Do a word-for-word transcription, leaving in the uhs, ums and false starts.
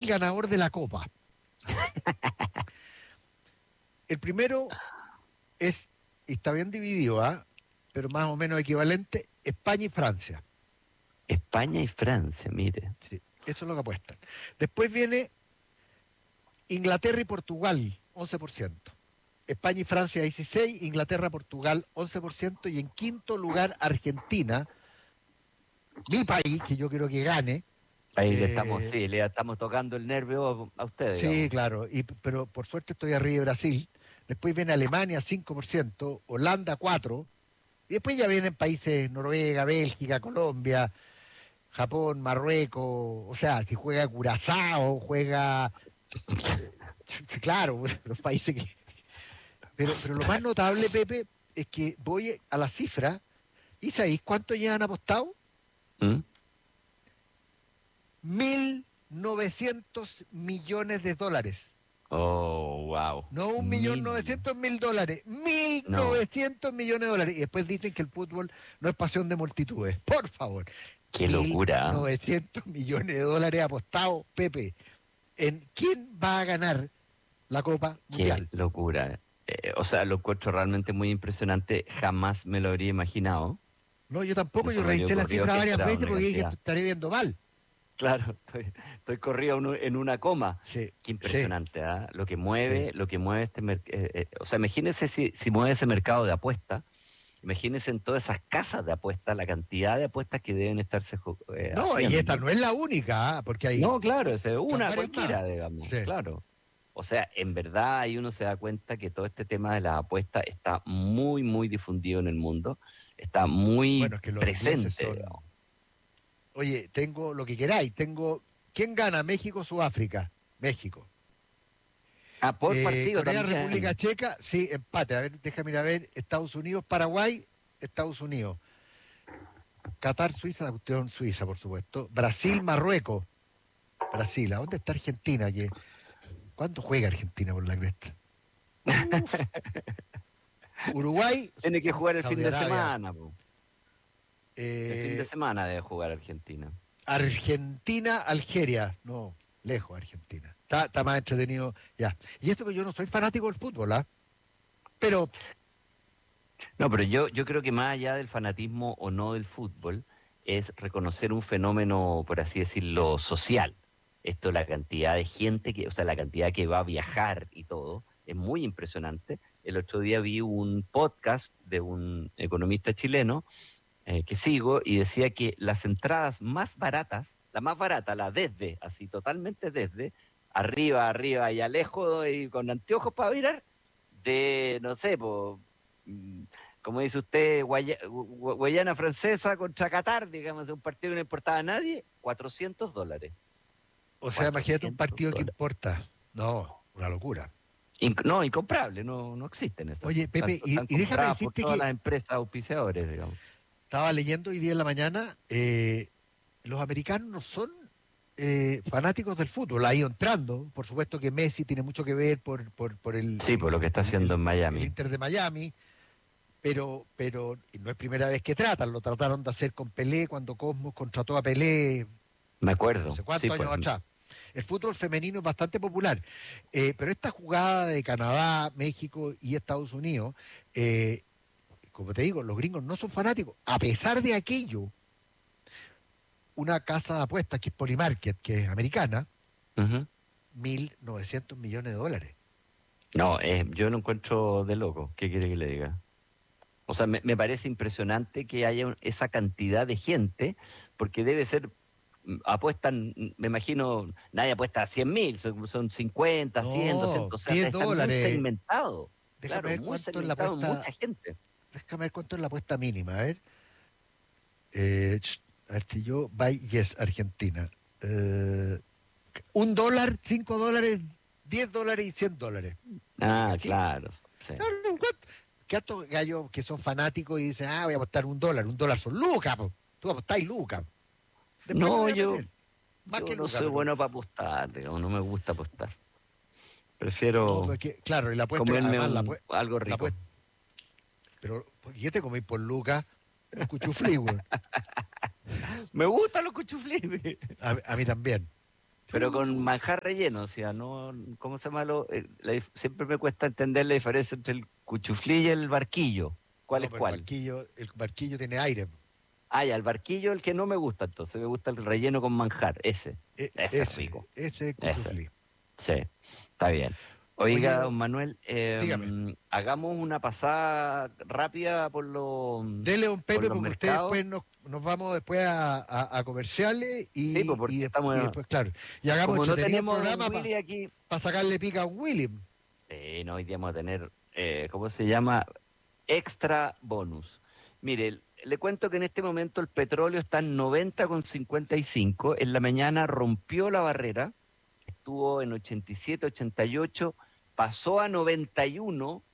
ganador de la Copa. El primero es, y está bien dividido, ¿ah? Pero más o menos equivalente, España y Francia. España y Francia, mire. Sí, eso es lo que apuestan. Después viene Inglaterra y Portugal, once por ciento. España y Francia, dieciséis, Inglaterra, Portugal, once por ciento. Y en quinto lugar, Argentina, mi país, que yo quiero que gane. Ahí le estamos, Eh, sí, le estamos tocando el nervio a ustedes, sí, digamos. claro, y, pero por suerte estoy arriba de Brasil. Después viene Alemania, cinco por ciento, Holanda, cuatro por ciento. Y después ya vienen países, Noruega, Bélgica, Colombia, Japón, Marruecos. O sea, si juega Curazao, juega... eh, claro, los países que... Pero, pero lo más notable, Pepe, es que voy a la cifra. ¿Y sabéis cuánto llevan apostado? ¿Mm? Mil novecientos millones de dólares. Oh, wow. No un millón Mil. novecientos mil dólares, mil No, novecientos millones de dólares. Y después dicen que el fútbol no es pasión de multitudes. Por favor, qué mil locura. ¿Eh? novecientos millones de dólares apostados, Pepe, en quién va a ganar la Copa Qué Mundial. locura. Eh, o sea, lo encuentro realmente muy impresionante. Jamás me lo habría imaginado. No, yo No tampoco, se yo me habría revisé la ocurrido cifra que varias fuera veces una porque dije, cantidad. estaré viendo mal. Claro, estoy, estoy corrido en, un- en una coma. Sí, Qué sí, impresionante, ¿ah? Lo que sí. mueve, lo que mueve este mercado. O sea, imagínense si, si mueve ese mercado de apuestas. Imagínense en todas esas casas de apuestas, la cantidad de apuestas que deben estarse jo- eh, No, y esta haciendo. no es la única, ¿ah? Porque hay No, claro, es están una varias más. cualquiera, digamos, Sí. claro. O sea, en verdad ahí uno se da cuenta que todo este tema de las apuestas está muy, muy difundido en el mundo, está muy Bueno, es que los ingleses presente, son... digamos. Oye, tengo lo que queráis, tengo... ¿Quién gana? México, Sudáfrica. México. Ah, por Eh, partido Corea, República también. Checa, sí, empate. A ver, déjame ir a ver. Estados Unidos, Paraguay, Estados Unidos. Qatar, Suiza, la cuestión Suiza, por supuesto. Brasil, Marruecos. Brasil, ¿a dónde está Argentina? ¿Qué? ¿Cuándo juega Argentina por la cresta? Uf. Uruguay, Tiene que jugar el fin Saudi de Arabia. semana, po. El fin de Eh, semana debe jugar Argentina. Argentina, Algeria. No, lejos Argentina. Está, está más entretenido ya. Y esto que yo no soy fanático del fútbol, ¿ah? Pero, No, pero yo, yo creo que más allá del fanatismo o no del fútbol, es reconocer un fenómeno, por así decirlo, social. Esto, la cantidad de gente que, o sea, la cantidad que va a viajar y todo, es muy impresionante. El otro día vi un podcast de un economista chileno eh, que sigo y decía que las entradas más baratas, la más barata, la desde, así totalmente desde, arriba, arriba y lejos y con anteojos para mirar, de, no sé, po, mm, como dice usted, Guaya- Gu- Guayana Francesa contra Qatar, digamos, un partido que no importaba a nadie, cuatrocientos dólares. o sea, imagínate un cuatrocientos partido que dólares. importa. No, una locura. Inc- no, incomprable, no, no existen esas. Oye, Están, Pepe, y, están y déjame compradas por decirte todas que las empresas auspiciadores, digamos. estaba leyendo hoy día en la mañana, eh, los americanos no son eh, fanáticos del fútbol, ha ido entrando, por supuesto que Messi tiene mucho que ver por, por, por el, Sí, por lo que el, está el, haciendo en el- el Miami. Inter de Miami, pero, pero no es primera vez que tratan, lo trataron de hacer con Pelé cuando Cosmos contrató a Pelé Me hace no acuerdo, sé sí, cuántos pues. años atrás. El fútbol femenino es bastante popular, eh, pero esta jugada de Canadá, México y Estados Unidos, eh, como te digo, los gringos no son fanáticos. A pesar de aquello, una casa de apuestas que es Polymarket, que es americana, Ujú. mil novecientos millones de dólares. No, eh, yo lo encuentro de loco. ¿Qué quiere que le diga? O sea, me, me parece impresionante que haya un- esa cantidad de gente, porque debe ser, mm, apuestan, mm, me imagino, nadie apuesta a cien mil, son, son cincuenta, cien, No, doscientos, o sea, diez están muy dólares. segmentados, Déjame claro, ver muy cuánto es la segmentados, apuesta, mucha gente. déjame ver cuánto es la apuesta mínima. A ver, eh, ch- a ver si yo, buy yes, Argentina. Eh, un dólar, cinco dólares, diez dólares y cien dólares. ¿Me Ah, cachai? claro, sí. Claro, ¿cuánto? Que estos gallos que son fanáticos y dicen, ah, voy a apostar un dólar, un dólar son lucas, po. Tú apostáis lucas. Después me No, voy a yo, meter. Más yo que no lucas, soy pero bueno para apostar, digamos, no me gusta apostar. no, Prefiero porque, claro, y la apuesta, comerme además la, un apue- algo la rico. apuesta, pero ¿por qué te comís por lucas un cuchuflí, güey? Me gustan los cuchuflibes. A, a mí también. pero con manjar relleno, o sea, no, ¿cómo se llama? Lo, eh, la dif- siempre me cuesta entender la diferencia entre el cuchuflí y el barquillo. ¿Cuál No, es pero el cuál? barquillo, el barquillo tiene aire. Ah, ya, el barquillo el que no me gusta, entonces me gusta el relleno con manjar, ese. E- Ese es ese, rico, ese es ese. cuchuflí. Sí, está bien. Oiga, Oye, don Manuel, dígame, em, hagamos una pasada rápida por, los dele un por Pepe los porque usted mercados. después nos, nos vamos después a, a- a comerciales Sí, pues y, y, porque des- y estamos, después, claro, y hagamos como no entretenido el tenemos a don programa Willy aquí, para sacarle pica a un William. sí, no, hoy día vamos a tener, eh, ¿cómo se llama? Extra bonus. Mire, le cuento que en este momento el petróleo está en noventa con cincuenta y cinco. En la mañana rompió la barrera, estuvo en ochenta y siete, ochenta y ocho, pasó a noventa y uno